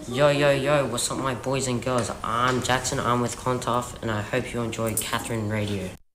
Yo, yo, yo, what's up, my boys and girls? I'm Jackson, I'm with Clontarf, and I hope you enjoy Catherine Radio.